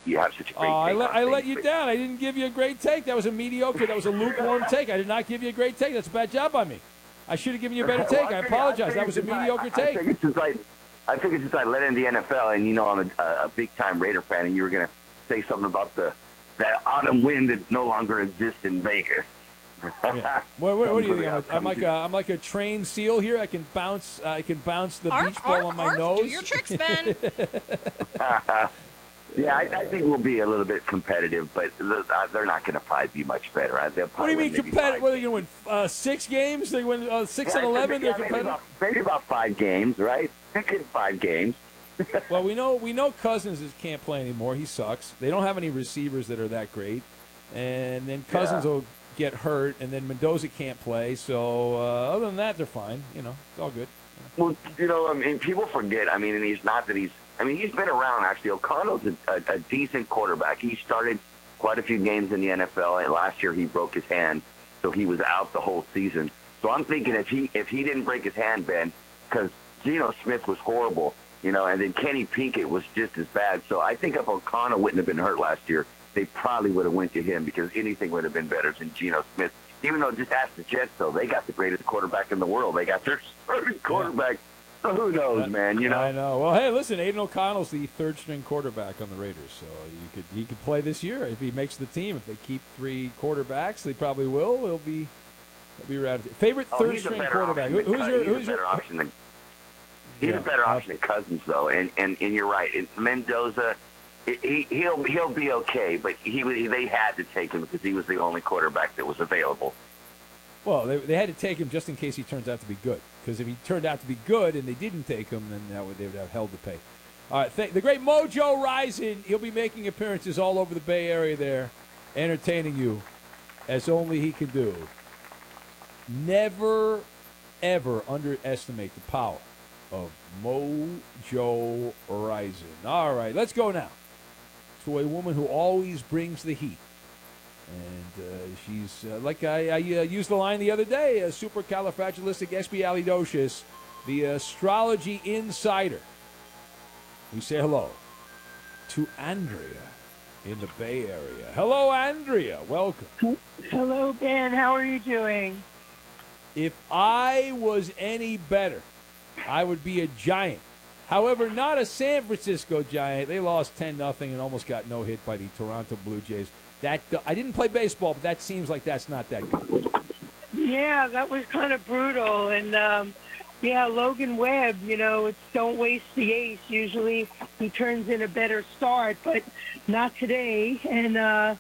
you have such a great I take on let things, you down. I didn't give you a great take. That was a mediocre. That was a lukewarm take. I did not give you a great take. That's a bad job by me. I should have given you a better take. I apologize. That was a mediocre take. I figured since I led in the NFL, and I'm a big-time Raider fan, and you were going to say something about that autumn wind that no longer exists in Vegas. Yeah. What do you think? I'm like a trained seal here. I can bounce. The beach ball on my nose. Do your tricks, Ben. Yeah, I think we'll be a little bit competitive, but they're not going to probably be much better. What do you mean competitive? What are they going to win? 6 games? They win 6 and 11. They're competitive. Maybe about 5 games, right? Thinking 5 games. Well, we know Cousins can't play anymore. He sucks. They don't have any receivers that are that great, and then Cousins will get hurt, and then Mendoza can't play. So other than that, they're fine. It's all good. Well, people forget. And he's not that he's. He's been around, actually. O'Connell's a decent quarterback. He started quite a few games in the NFL, and last year he broke his hand, so he was out the whole season. So I'm thinking if he didn't break his hand, Ben, because Geno Smith was horrible, and then Kenny Pickett was just as bad. So I think if O'Connell wouldn't have been hurt last year, they probably would have went to him because anything would have been better than Geno Smith. Even though, just ask the Jets, though, they got the greatest quarterback in the world. They got their starting quarterback. So who knows, man? I know. Well, hey, listen, Aiden O'Connell's the third-string quarterback on the Raiders, so he could play this year if he makes the team. If they keep 3 quarterbacks, they probably will. He'll be right. Favorite third-string quarterback? Who's your option? He's a better option than Cousins, though, and you're right. Mendoza, he'll be okay, but they had to take him because he was the only quarterback that was available. Well, they had to take him just in case he turns out to be good. Because if he turned out to be good and they didn't take him, then they would have hell to pay. All right, the great Mojo Rising. He'll be making appearances all over the Bay Area there, entertaining you as only he can do. Never, ever underestimate the power of Mojo Rising. All right, let's go now to a woman who always brings the heat. And she's, like I used the line the other day, a supercalifragilisticexpialidocious, the astrology insider. We say hello to Andrea in the Bay Area. Hello, Andrea. Welcome. Hello, Ben. How are you doing? If I was any better, I would be a Giant. However, not a San Francisco Giant. They lost 10-0 and almost got no hit by the Toronto Blue Jays. I didn't play baseball, but that seems like that's not that good. Yeah, that was kind of brutal. And, Logan Webb, it's don't waste the ace. Usually he turns in a better start, but not today. And,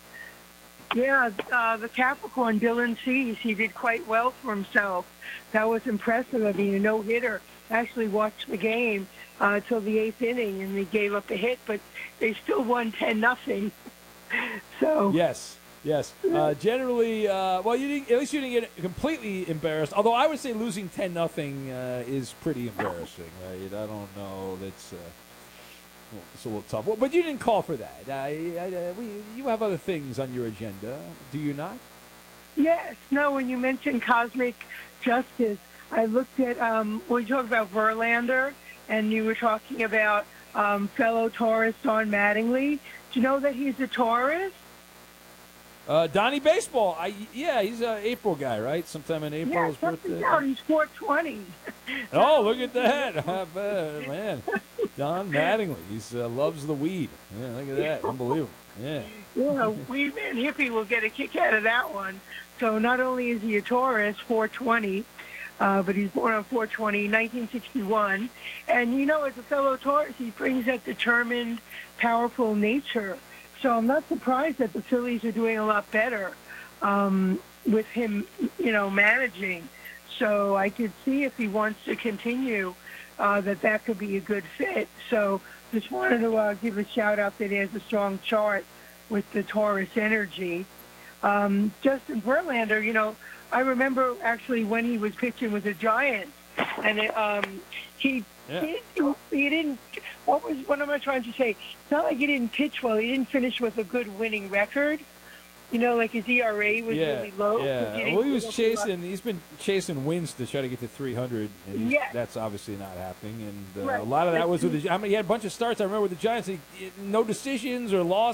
the Capricorn, Dylan Cease, he did quite well for himself. That was impressive. A no-hitter. Actually watched the game till the 8th inning, and they gave up a hit, but they still won 10-0. So yes. Generally, at least you didn't get completely embarrassed. Although I would say losing 10-0 is pretty embarrassing, right? I don't know. It's a little tough. But you didn't call for that. You have other things on your agenda, do you not? Yes. No. When you mentioned cosmic justice, I looked at we talked about Verlander, and you were talking about fellow Taurus Don Mattingly. Do you know that he's a Taurus? Donnie Baseball. He's an April guy, right? Sometime in April, his birthday. Yeah, he's 420. Oh, look at that. Man. Don Mattingly. He loves the weed. Yeah, look at that. Unbelievable. Yeah. Weed Man Hippie will get a kick out of that one. So not only is he a Taurus, 420, but he's born on 420, 1961. And, as a fellow Taurus, he brings that determined, powerful nature. So I'm not surprised that the Phillies are doing a lot better with him, managing. So I could see if he wants to continue that could be a good fit. So just wanted to give a shout-out that he has a strong chart with the Taurus energy. Justin Verlander, I remember actually when he was pitching with the Giants, and he didn't. What am I trying to say? It's not like he didn't pitch well. He didn't finish with a good winning record. Like his ERA was really low. Yeah. Well, he's been chasing wins to try to get to 300, and that's obviously not happening. And a lot of that was with he had a bunch of starts. I remember with the Giants, no decisions or losses.